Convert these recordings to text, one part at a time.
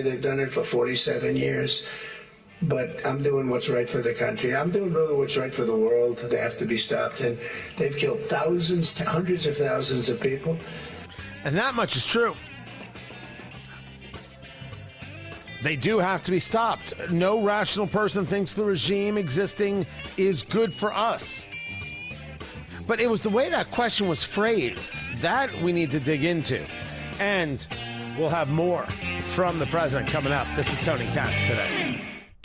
me they've done it for 47 years. But I'm doing what's right for the country. I'm doing really what's right for the world. They have to be stopped. And they've killed thousands, hundreds of thousands of people. And that much is true. They do have to be stopped. No rational person thinks the regime existing is good for us. But it was the way that question was phrased that we need to dig into. And we'll have more from the president coming up. This is Tony Katz today.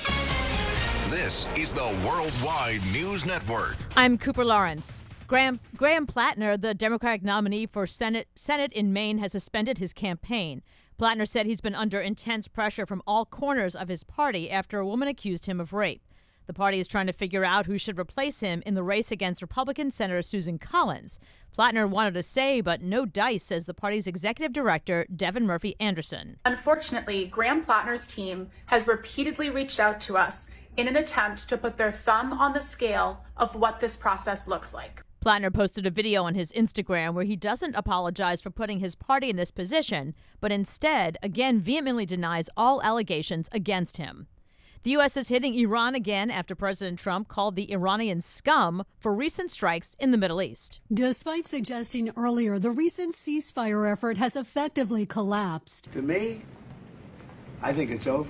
This is the Worldwide News Network. I'm Cooper Lawrence. Graham Plattner, the Democratic nominee for Senate in Maine, has suspended his campaign. Plattner said he's been under intense pressure from all corners of his party after a woman accused him of rape. The party is trying to figure out who should replace him in the race against Republican Senator Susan Collins. Plattner wanted to say, but no dice, says the party's executive director, Devin Murphy Anderson. Unfortunately, Graham Plattner's team has repeatedly reached out to us in an attempt to put their thumb on the scale of what this process looks like. Plattner posted a video on his Instagram where he doesn't apologize for putting his party in this position, but instead, again, vehemently denies all allegations against him. The U.S. is hitting Iran again after President Trump called the Iranian scum for recent strikes in the Middle East. Despite suggesting earlier the recent ceasefire effort has effectively collapsed. To me, I think it's over.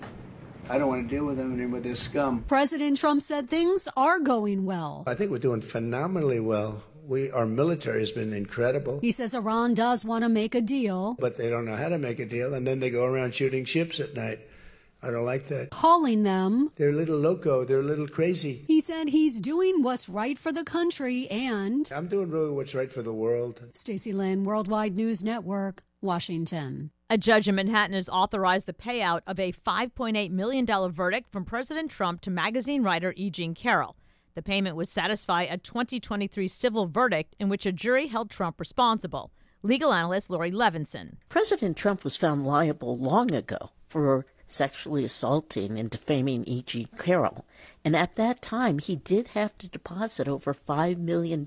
I don't want to deal with them anymore. They're scum. President Trump said things are going well. I think we're doing phenomenally well. Our military has been incredible. He says Iran does want to make a deal. But they don't know how to make a deal, and then they go around shooting ships at night. I don't like that. Calling them. They're a little loco. They're a little crazy. He said he's doing what's right for the country and... I'm doing really what's right for the world. Stacey Lynn, Worldwide News Network, Washington. A judge in Manhattan has authorized the payout of a $5.8 million verdict from President Trump to magazine writer E. Jean Carroll. The payment would satisfy a 2023 civil verdict in which a jury held Trump responsible. Legal analyst Lori Levinson. President Trump was found liable long ago for sexually assaulting and defaming E. Jean Carroll. And at that time, he did have to deposit over $5 million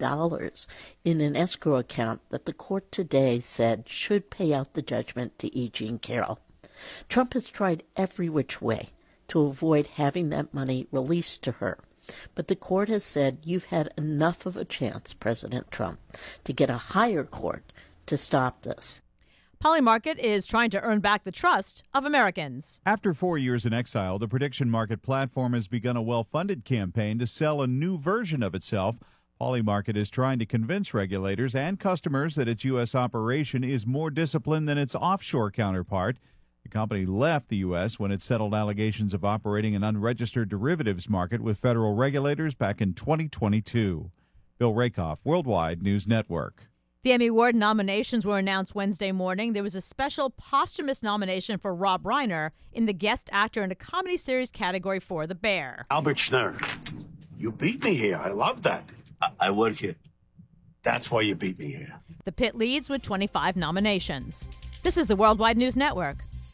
in an escrow account that the court today said should pay out the judgment to E. Jean Carroll. Trump has tried every which way to avoid having that money released to her. But the court has said you've had enough of a chance, President Trump, to get a higher court to stop this. Polymarket is trying to earn back the trust of Americans. After 4 years in exile, the prediction market platform has begun a well-funded campaign to sell a new version of itself. Polymarket is trying to convince regulators and customers that its U.S. operation is more disciplined than its offshore counterpart. The company left the U.S. when it settled allegations of operating an unregistered derivatives market with federal regulators back in 2022. Bill Rakoff, Worldwide News Network. The Emmy Award nominations were announced Wednesday morning. There was a special posthumous nomination for Rob Reiner in the Guest Actor in a Comedy Series category for The Bear. Albert Schnurr, you beat me here. I love that. I work here. That's why you beat me here. The Pit leads with 25 nominations. This is the Worldwide News Network.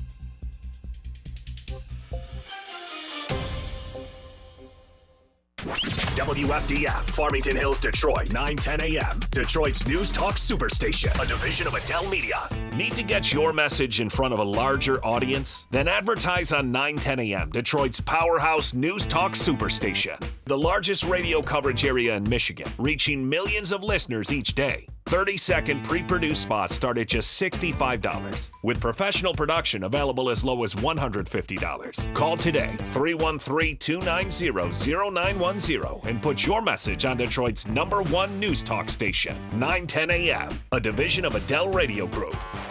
WFDF, Farmington Hills, Detroit, 9:10 a.m. Detroit's News Talk Superstation, a division of Adele Media. Need to get your message in front of a larger audience? Then advertise on 9:10 a.m., Detroit's powerhouse News Talk Superstation. The largest radio coverage area in Michigan, reaching millions of listeners each day. 30-second pre-produced spots start at just $65, with professional production available as low as $150. Call today, 313-290-0910, and put your message on Detroit's #1 news talk station, 910 a.m., a division of Adele Radio Group.